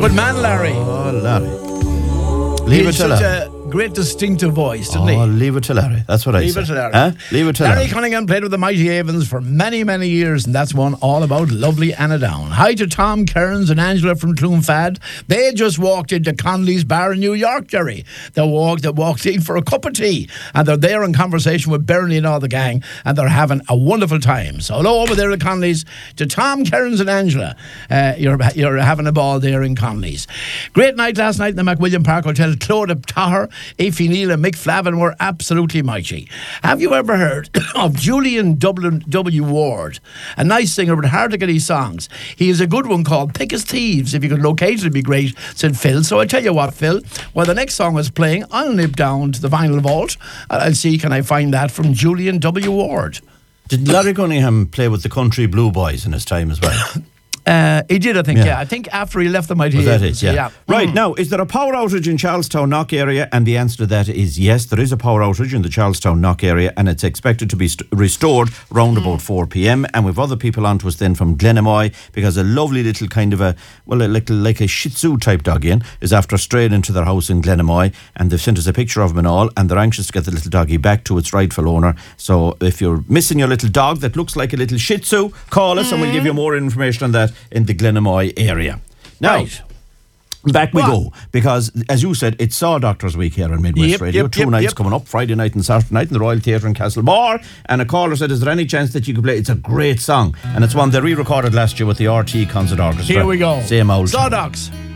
Good man, Larry. Oh, Larry. Leave it to Larry. Such a great distinctive voice, didn't he? Oh, leave it to Larry. That's what I Leave say. it to Larry. Huh? Leave it to Larry Larry. Cunningham played with the Mighty Avens for many, many years, and that's one all about lovely Anna Down. Hi to Tom Kearns and Angela from Clonfad. They just walked into Connolly's Bar in New York, Jerry. They walked in for a cup of tea, and they're there in conversation with Bernie and all the gang, and they're having a wonderful time. So hello over there at Connolly's to Tom Kearns and Angela. You're having a ball there in Connolly's. Great night last night in the McWilliam Park Hotel. Claude Taher, Aoife Neal and Mick Flavin were absolutely mighty. Have you ever heard of Julian W. Ward? A nice singer, but hard to get his songs. He has a good one called Thick as Thieves. If you could locate it, it'd be great, said Phil. So I tell you what, Phil, while the next song is playing, I'll nip down to the vinyl vault and I'll see can I find that from Julian W. Ward. Did Larry Cunningham play with the Country Blue Boys in his time as well? He did, I think, yeah. I think after he left the Mighty Was that Avens, it? Yeah. Right, now, is there a power outage in Charlestown Knock area? And the answer to that is yes, there is a power outage in the Charlestown Knock area, and it's expected to be restored round about 4 p.m. And we've other people on to us then from Glenamoy, because a lovely little kind of like a Shih Tzu type dog is after straying into their house in Glenamoy, and they've sent us a picture of him and all, and they're anxious to get the little doggy back to its rightful owner. So if you're missing your little dog that looks like a little Shih Tzu, call us and we'll give you more information on that in the Glenamoy area. Now, back we go, because as you said, it's Saw Doctors Week here on Midwest Radio. Two nights coming up, Friday night and Saturday night in the Royal Theatre in Castlemore. And a caller said, is there any chance that you could play? It's a great song, and it's one they re-recorded last year with the RT Concert Orchestra. Here we go. Same old Saw Docs.